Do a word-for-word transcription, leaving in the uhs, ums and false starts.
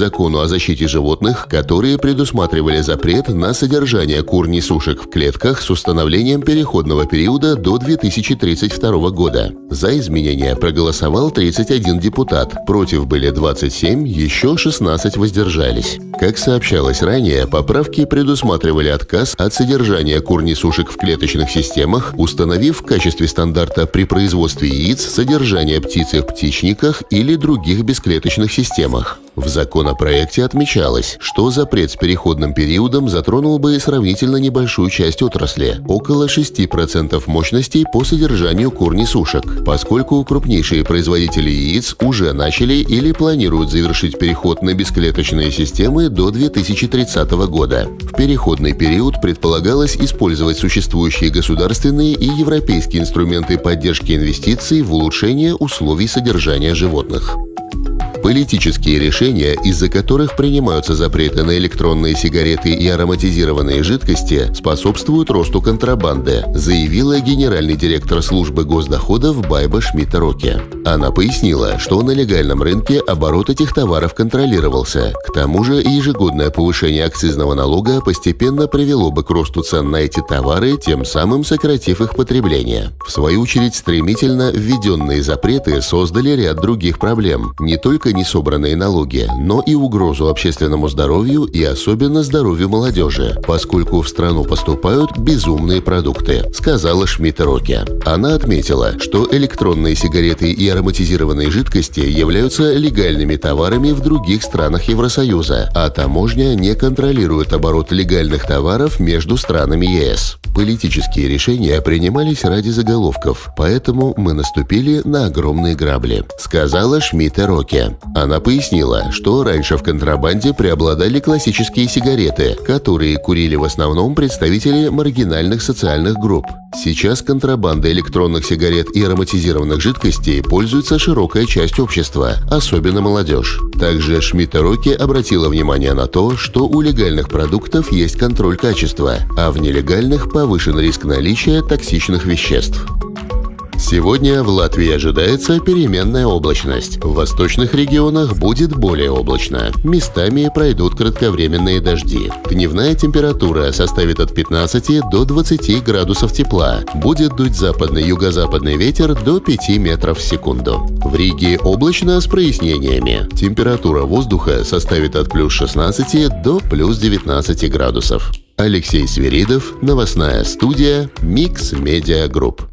Закону о защите животных, которые предусматривали запрет на содержание кур-несушек в клетках с установлением переходного периода до две тысячи тридцать второго года. За изменения проголосовал тридцать один депутат, против были двадцать семь, еще шестнадцать воздержались. Как сообщалось ранее, поправки предусматривали отказ от содержания кур-несушек в клеточных системах, установив в качестве стандарта при производстве яиц содержание птицы в птичниках или других бесклеточных системах. В законопроекте отмечалось, что запрет с переходным периодом затронул бы сравнительно небольшую часть отрасли – около шести процентов мощностей по содержанию кур-несушек, поскольку крупнейшие производители яиц уже начали или планируют завершить переход на бесклеточные системы до две тысячи тридцатого года. В переходный период предполагалось использовать существующие государственные и европейские инструменты поддержки инвестиций в улучшение условий содержания животных. Политические решения, из-за которых принимаются запреты на электронные сигареты и ароматизированные жидкости, способствуют росту контрабанды, заявила генеральный директор службы госдоходов Байба Шмидта-Роке. Она пояснила, что на легальном рынке оборот этих товаров контролировался. К тому же ежегодное повышение акцизного налога постепенно привело бы к росту цен на эти товары, тем самым сократив их потребление. В свою очередь, стремительно введенные запреты создали ряд других проблем, не только несобранные налоги, но и угрозу общественному здоровью и особенно здоровью молодежи, поскольку в страну поступают безумные продукты, сказала Шмидта-Роке. Она отметила, что электронные сигареты и ароматизированные жидкости являются легальными товарами в других странах Евросоюза, а таможня не контролирует оборот легальных товаров между странами ЕС. Политические решения принимались ради заголовков, поэтому мы наступили на огромные грабли, сказала Шмидта-Роке. Она пояснила, что раньше в контрабанде преобладали классические сигареты, которые курили в основном представители маргинальных социальных групп. Сейчас контрабандой электронных сигарет и ароматизированных жидкостей пользуется широкая часть общества, особенно молодежь. Также Шмидта-Роке обратила внимание на то, что у легальных продуктов есть контроль качества, а в нелегальных повышен риск наличия токсичных веществ. Сегодня в Латвии ожидается переменная облачность. В восточных регионах будет более облачно. Местами пройдут кратковременные дожди. Дневная температура составит от пятнадцати до двадцати градусов тепла. Будет дуть западный юго-западный ветер до пяти метров в секунду. В Риге облачно с прояснениями. Температура воздуха составит от плюс шестнадцати до плюс девятнадцати градусов. Алексей Свиридов, новостная студия Mix Media Group.